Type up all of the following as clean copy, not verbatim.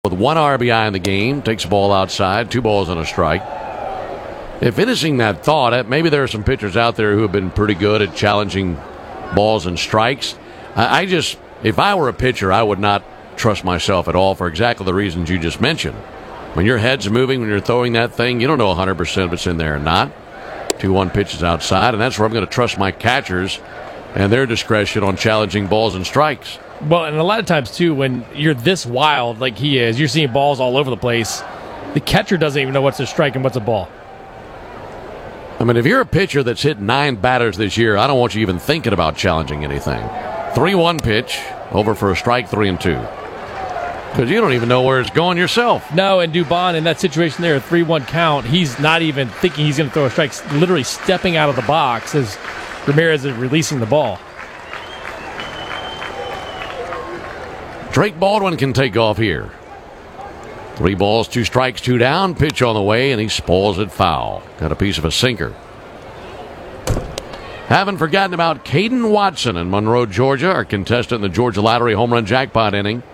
with 1 RBI in the game, takes the ball outside, 2 balls and a strike. If finishing that thought, maybe there are some pitchers out there who have been pretty good at challenging balls and strikes. If I were a pitcher, I would not trust myself at all for exactly the reasons you just mentioned. When your head's moving, when you're throwing that thing, you don't know 100% if it's in there or not. 2-1 pitches outside, and that's where I'm going to trust my catchers and their discretion on challenging balls and strikes. Well, and a lot of times, too, when you're this wild like he is, you're seeing balls all over the place. The catcher doesn't even know what's a strike and what's a ball. I mean, if you're a pitcher that's hit 9 batters this year, I don't want you even thinking about challenging anything. 3-1 pitch, over for a strike, 3-2. Because you don't even know where it's going yourself. No, and Dubon in that situation there, a 3-1 count, he's not even thinking he's going to throw a strike, literally stepping out of the box as Ramirez is releasing the ball. Drake Baldwin can take off here. 3 balls, 2 strikes, 2 down. Pitch on the way, and he spoils it foul. Got a piece of a sinker. Haven't forgotten about Caden Watson in Monroe, Georgia, our contestant in the Georgia Lottery home run jackpot inning.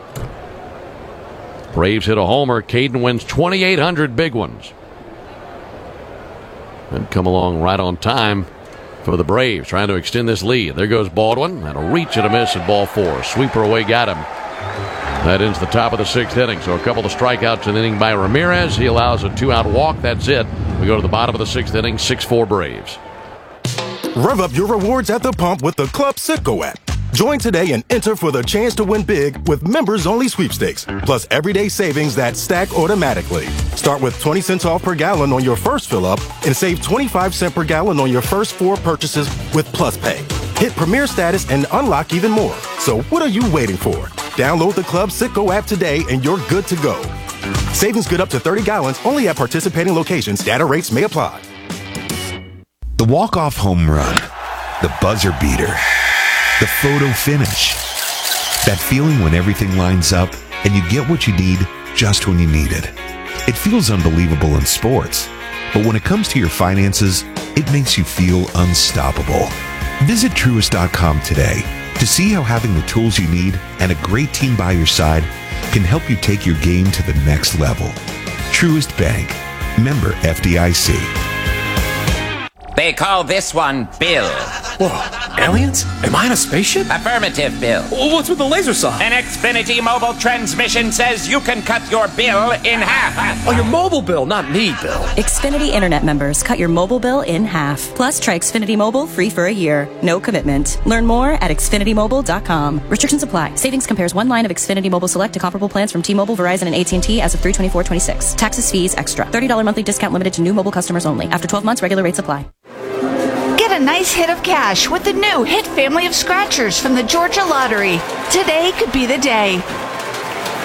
Braves hit a homer. Caden wins 2,800 big ones. And come along right on time for the Braves, trying to extend this lead. There goes Baldwin. And a reach and a miss at ball 4. Sweeper away got him. That ends the top of the 6th inning. So a couple of strikeouts in the inning by Ramirez. He allows a 2-out walk. That's it. We go to the bottom of the 6th inning, 6-4 Braves. Rev up your rewards at the pump with the Club Citgo app. Join today and enter for the chance to win big with members-only sweepstakes, plus everyday savings that stack automatically. Start with 20 cents off per gallon on your first fill-up and save 25 cents per gallon on your first 4 purchases with Plus Pay. Hit Premier status and unlock even more. So what are you waiting for? Download the Club Citgo app today and you're good to go. Savings good up to 30 gallons only at participating locations. Data rates may apply. The walk-off home run, the buzzer beater, the photo finish. That feeling when everything lines up and you get what you need just when you need it. It feels unbelievable in sports, but when it comes to your finances, it makes you feel unstoppable. Visit Truist.com today to see how having the tools you need and a great team by your side can help you take your game to the next level. Truist Bank. Member FDIC. They call this one Bill. Whoa, aliens? Am I in a spaceship? Affirmative, Bill. Well, what's with the laser saw? An Xfinity mobile transmission says you can cut your bill in half. Oh, your mobile bill, not me, Bill. Xfinity Internet members, cut your mobile bill in half. Plus, try Xfinity Mobile free for a year. No commitment. Learn more at xfinitymobile.com. Restrictions apply. Savings compares one line of Xfinity Mobile Select to comparable plans from T-Mobile, Verizon, and AT&T as of 3/24/26. Taxes, fees, extra. $30 monthly discount limited to new mobile customers only. After 12 months, regular rates apply. Get a nice hit of cash with the new Hit family of scratchers from the Georgia Lottery. Today could be the day.